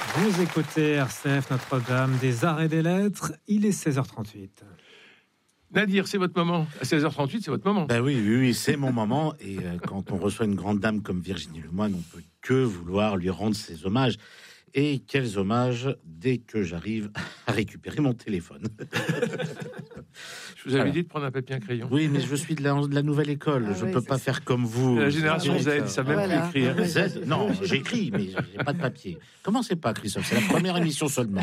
Vous écoutez RCF, Notre-Dame des Arts et des Lettres. Il est 16h38. Nadir, c'est votre moment. À 16h38, c'est votre moment. Ben oui, c'est mon moment. Et quand on reçoit une grande dame comme Virginie Lemoine, on peut que vouloir lui rendre ses hommages. Et quels hommages dès que j'arrive à récupérer mon téléphone. Je vous avais dit de prendre un papier et un crayon. Oui, mais je suis de la nouvelle école. Je ne peux pas faire comme vous. La génération Z, ils savent même plus écrire. Z, non, j'écris, mais je n'ai pas de papier. Commencez pas, Christophe, c'est la première émission seulement.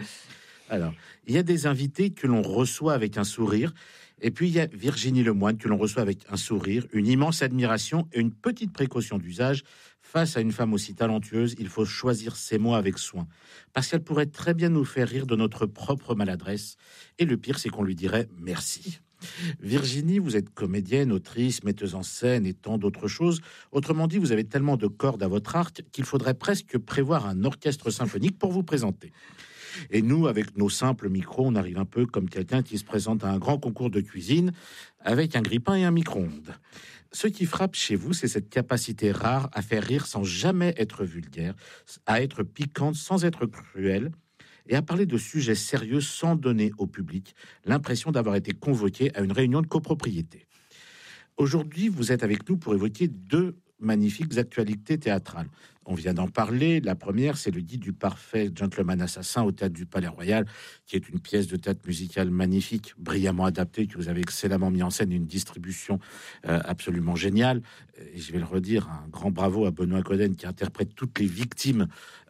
Alors, il y a des invités que l'on reçoit avec un sourire. Et puis, il y a Virginie Lemoine que l'on reçoit avec un sourire, une immense admiration et une petite précaution d'usage. Face à une femme aussi talentueuse, il faut choisir ses mots avec soin. Parce qu'elle pourrait très bien nous faire rire de notre propre maladresse. Et le pire, c'est qu'on lui dirait merci. Virginie, vous êtes comédienne, autrice, metteuse en scène et tant d'autres choses. Autrement dit, vous avez tellement de cordes à votre arc qu'il faudrait presque prévoir un orchestre symphonique pour vous présenter. Et nous, avec nos simples micros, on arrive un peu comme quelqu'un qui se présente à un grand concours de cuisine avec un grille-pain et un micro-ondes. Ce qui frappe chez vous, c'est cette capacité rare à faire rire sans jamais être vulgaire, à être piquante sans être cruelle, et à parler de sujets sérieux sans donner au public l'impression d'avoir été convoqué à une réunion de copropriété. Aujourd'hui, vous êtes avec nous pour évoquer deux magnifiques actualités théâtrales. On vient d'en parler. La première, c'est le Guide du parfait gentleman assassin au Théâtre du Palais Royal, qui est une pièce de théâtre musical magnifique, brillamment adaptée, que vous avez excellemment mis en scène, une distribution absolument géniale. Et je vais le redire, un grand bravo à Benoît Coden qui interprète toutes les victimes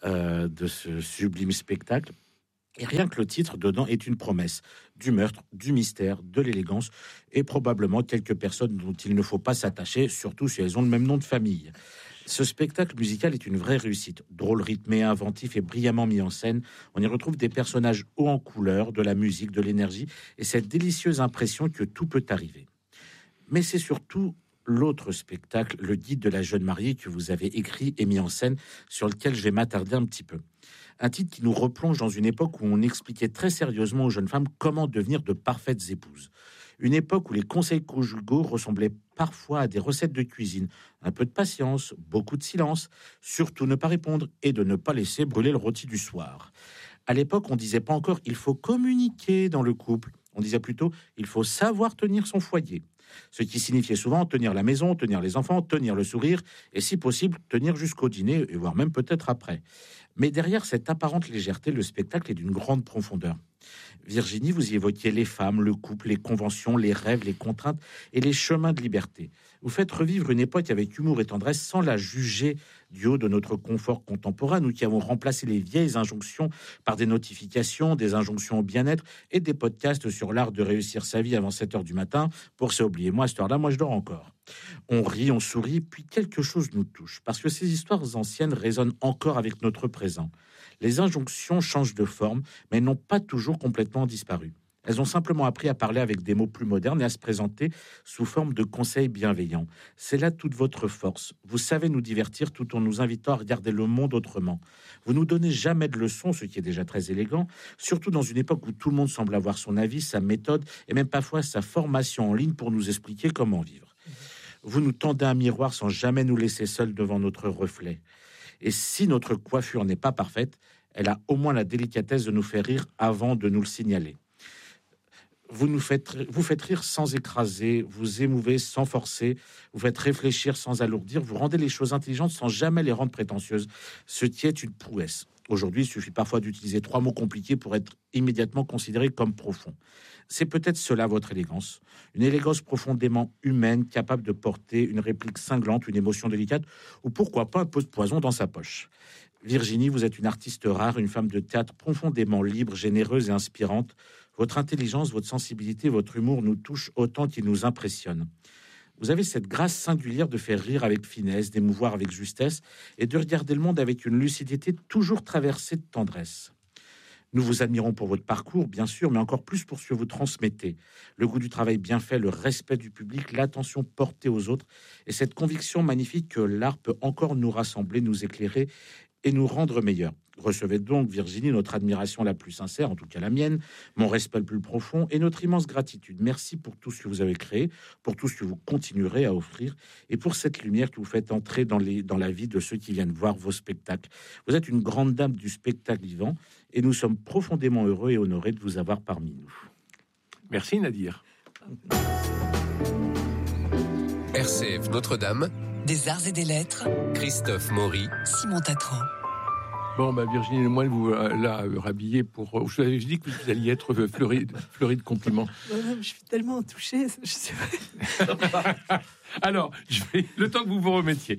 de ce sublime spectacle. Et rien que le titre dedans est une promesse du meurtre, du mystère, de l'élégance et probablement quelques personnes dont il ne faut pas s'attacher, surtout si elles ont le même nom de famille. Ce spectacle musical est une vraie réussite. Drôle, rythmé, inventif et brillamment mis en scène. On y retrouve des personnages hauts en couleur, de la musique, de l'énergie et cette délicieuse impression que tout peut arriver. Mais c'est surtout l'autre spectacle, le Guide de la jeune mariée, que vous avez écrit et mis en scène, sur lequel je vais m'attarder un petit peu. Un titre qui nous replonge dans une époque où on expliquait très sérieusement aux jeunes femmes comment devenir de parfaites épouses. Une époque où les conseils conjugaux ressemblaient parfois à des recettes de cuisine. Un peu de patience, beaucoup de silence, surtout ne pas répondre et de ne pas laisser brûler le rôti du soir. À l'époque, on disait pas encore « il faut communiquer dans le couple ». On disait plutôt « il faut savoir tenir son foyer ». Ce qui signifiait souvent tenir la maison, tenir les enfants, tenir le sourire et si possible tenir jusqu'au dîner et voire même peut-être après. Mais derrière cette apparente légèreté, le spectacle est d'une grande profondeur. Virginie, vous y évoquiez les femmes, le couple, les conventions, les rêves, les contraintes et les chemins de liberté. Vous faites revivre une époque avec humour et tendresse sans la juger du haut de notre confort contemporain, nous qui avons remplacé les vieilles injonctions par des notifications, des injonctions au bien-être et des podcasts sur l'art de réussir sa vie avant 7h du matin. Pour ça, oubliez-moi, à cette heure-là, moi je dors encore. On rit, on sourit, puis quelque chose nous touche, parce que ces histoires anciennes résonnent encore avec notre présent. Les injonctions changent de forme, mais n'ont pas toujours complètement disparu. Elles ont simplement appris à parler avec des mots plus modernes et à se présenter sous forme de conseils bienveillants. C'est là toute votre force. Vous savez nous divertir tout en nous invitant à regarder le monde autrement. Vous nous donnez jamais de leçons, ce qui est déjà très élégant, surtout dans une époque où tout le monde semble avoir son avis, sa méthode et même parfois sa formation en ligne pour nous expliquer comment vivre. Vous nous tendez un miroir sans jamais nous laisser seuls devant notre reflet. Et si notre coiffure n'est pas parfaite, elle a au moins la délicatesse de nous faire rire avant de nous le signaler. Vous faites rire sans écraser, vous émouvez sans forcer, vous faites réfléchir sans alourdir, vous rendez les choses intelligentes sans jamais les rendre prétentieuses, ce qui est une prouesse. Aujourd'hui, il suffit parfois d'utiliser 3 mots compliqués pour être immédiatement considéré comme profond. C'est peut-être cela votre élégance, une élégance profondément humaine, capable de porter une réplique cinglante, une émotion délicate, ou pourquoi pas un peu de poison dans sa poche. Virginie, vous êtes une artiste rare, une femme de théâtre profondément libre, généreuse et inspirante. Votre intelligence, votre sensibilité, votre humour nous touchent autant qu'ils nous impressionnent. Vous avez cette grâce singulière de faire rire avec finesse, d'émouvoir avec justesse et de regarder le monde avec une lucidité toujours traversée de tendresse. Nous vous admirons pour votre parcours, bien sûr, mais encore plus pour ce que vous transmettez. Le goût du travail bien fait, le respect du public, l'attention portée aux autres et cette conviction magnifique que l'art peut encore nous rassembler, nous éclairer et nous rendre meilleurs. Recevez donc, Virginie, notre admiration la plus sincère, en tout cas la mienne, mon respect le plus profond et notre immense gratitude. Merci pour tout ce que vous avez créé, pour tout ce que vous continuerez à offrir et pour cette lumière que vous faites entrer dans la vie de ceux qui viennent voir vos spectacles. Vous êtes une grande dame du spectacle vivant et nous sommes profondément heureux et honorés de vous avoir parmi nous. Merci Nadir. RCF Notre-Dame, Des arts et des lettres, Christophe Maury, Simon Tatran. Bon, Virginie Lemoine vous l'a rhabillé pour... Je vous avais dit que vous alliez être fleurie de compliments. Je suis tellement touchée, je sais pas. Alors, le temps que vous vous remettiez.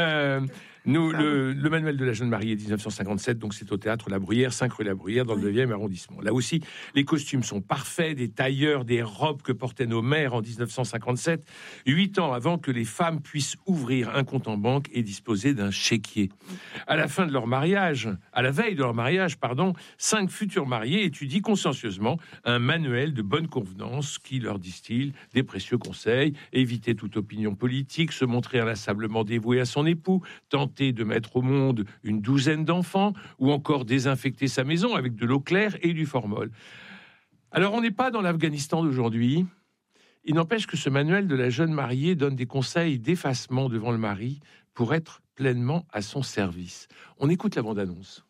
Le manuel de la jeune mariée 1957, donc c'est au théâtre La Bruyère, 5 rue La Bruyère, dans le 9e arrondissement. Là aussi, les costumes sont parfaits, des tailleurs, des robes que portaient nos mères en 1957, 8 ans avant que les femmes puissent ouvrir un compte en banque et disposer d'un chéquier. À la fin de leur mariage, à la veille de leur mariage, 5 futurs mariés étudient consciencieusement un manuel de bonne convenance qui leur distille des précieux conseils: éviter toute opinion politique, se montrer inlassablement dévoué à son époux, tenter de mettre au monde une douzaine d'enfants, ou encore désinfecter sa maison avec de l'eau claire et du formol. Alors, on n'est pas dans l'Afghanistan d'aujourd'hui. Il n'empêche que ce manuel de la jeune mariée donne des conseils d'effacement devant le mari pour être pleinement à son service. On écoute la bande-annonce.